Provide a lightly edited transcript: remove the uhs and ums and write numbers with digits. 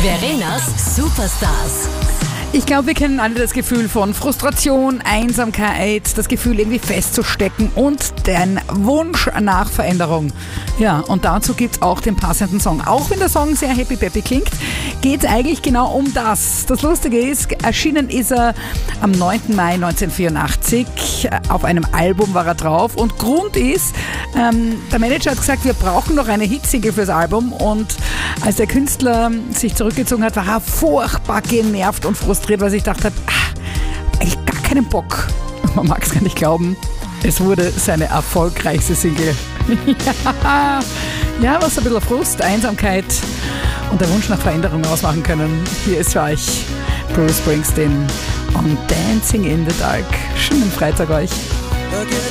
Verenas Superstars. Ich glaube, wir kennen alle das Gefühl von Frustration, Einsamkeit, das Gefühl irgendwie festzustecken und den Wunsch nach Veränderung. Ja, und dazu gibt es auch den passenden Song. Auch wenn der Song sehr happy-peppy klingt, geht es eigentlich genau um das. Das Lustige ist, erschienen ist er am 9. Mai 1984. Auf einem Album war er drauf. Und Grund ist, der Manager hat gesagt, wir brauchen noch eine Hitsingle fürs Album. Und als der Künstler sich zurückgezogen hat, war er furchtbar genervt und frustriert, weil ich dachte, eigentlich gar keinen Bock. Man mag es gar nicht glauben. Es wurde seine erfolgreichste Single. Ja, was ein bisschen Frust, Einsamkeit und der Wunsch nach Veränderung ausmachen können. Hier ist für euch Bruce Springsteen und Dancing in the Dark. Schönen Freitag euch.